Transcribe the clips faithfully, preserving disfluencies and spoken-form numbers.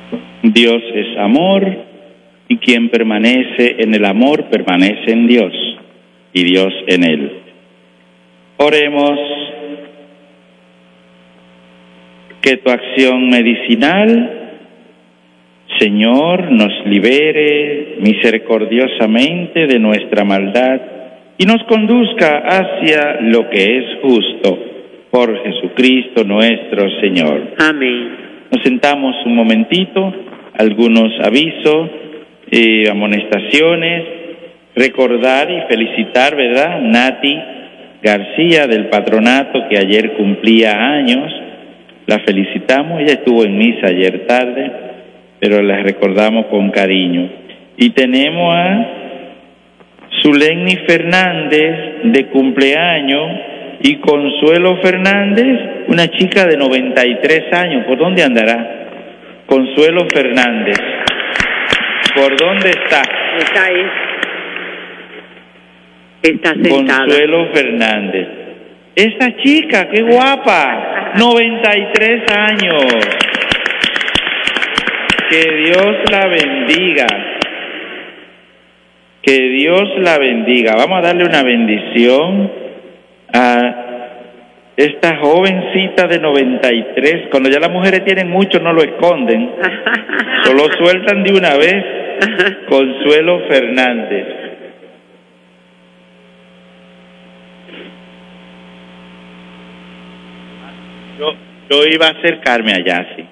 Dios es amor, y quien permanece en el amor permanece en Dios, y Dios en él. Oremos. Que tu acción medicinal, Señor, nos libere misericordiosamente de nuestra maldad y nos conduzca hacia lo que es justo, por Jesucristo nuestro Señor. Amén. Nos sentamos un momentito, algunos avisos, eh, amonestaciones, recordar y felicitar, ¿verdad? Nati García del patronato, que ayer cumplía años. La felicitamos, ella estuvo en misa ayer tarde, pero la recordamos con cariño. Y tenemos a Zulenny Fernández, de cumpleaños, y Consuelo Fernández, una chica de noventa y tres años. ¿Por dónde andará? Consuelo Fernández. ¿Por dónde está? Está ahí. Está sentada. Consuelo Fernández. Esa chica, qué guapa, noventa y tres años. Que Dios la bendiga. Que Dios la bendiga. Vamos a darle una bendición a esta jovencita de noventa y tres. Cuando ya las mujeres tienen mucho, no lo esconden. Solo sueltan de una vez. Consuelo Fernández. Yo, yo iba a acercarme allá, sí.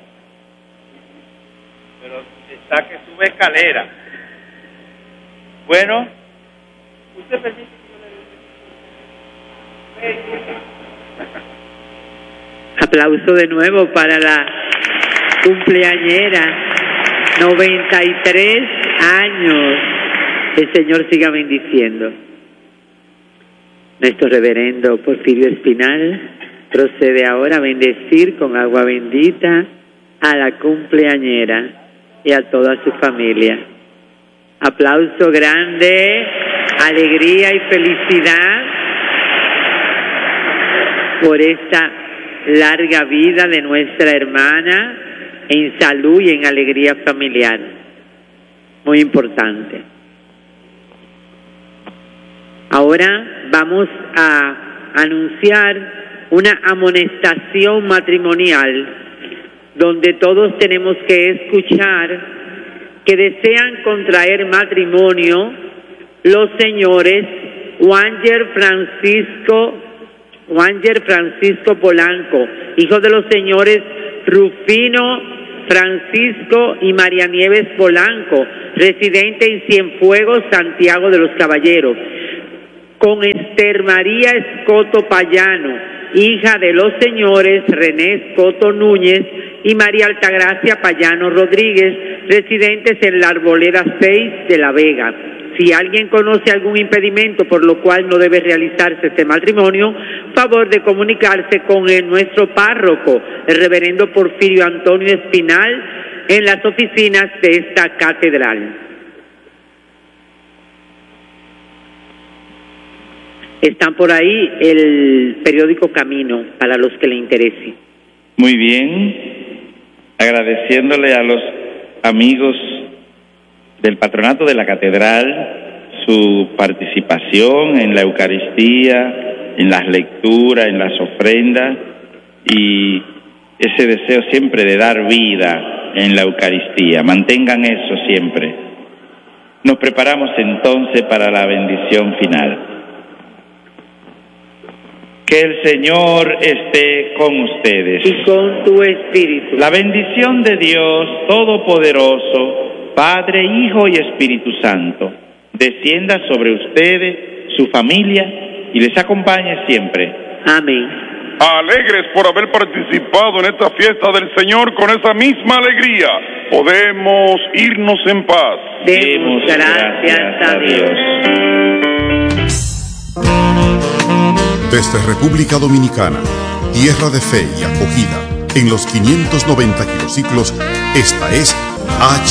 Pero está que sube escalera. Bueno, usted permite que yo le... Aplauso de nuevo para la cumpleañera, noventa y tres años. El Señor siga bendiciendo. Nuestro reverendo Porfirio Espinal procede ahora a bendecir con agua bendita a la cumpleañera y a toda su familia. Aplauso grande, alegría y felicidad por esta larga vida de nuestra hermana en salud y en alegría familiar. Muy importante. Ahora vamos a anunciar una amonestación matrimonial donde todos tenemos que escuchar que desean contraer matrimonio los señores Wanger Francisco Wanger Francisco Polanco, hijo de los señores Rufino Francisco y María Nieves Polanco, residente en Cienfuegos, Santiago de los Caballeros, con Esther María Escoto Payano, hija de los señores René Escoto Núñez y María Altagracia Payano Rodríguez, residentes en la Arboleda seis de La Vega. Si alguien conoce algún impedimento por lo cual no debe realizarse este matrimonio, favor de comunicarse con el, nuestro párroco, el reverendo Porfirio Antonio Espinal, en las oficinas de esta catedral. Están por ahí el periódico Camino, para los que le interese. Muy bien, agradeciéndole a los amigos del patronato de la catedral su participación en la Eucaristía, en las lecturas, en las ofrendas, y ese deseo siempre de dar vida en la Eucaristía. Mantengan eso siempre. Nos preparamos entonces para la bendición final. Que el Señor esté con ustedes. Y con tu espíritu. La bendición de Dios Todopoderoso, Padre, Hijo y Espíritu Santo, descienda sobre ustedes, su familia, y les acompañe siempre. Amén. Alegres por haber participado en esta fiesta del Señor con esa misma alegría, podemos irnos en paz. Demos gracias, gracias a Dios. Desde República Dominicana, tierra de fe y acogida, en los quinientos noventa kilociclos, esta es H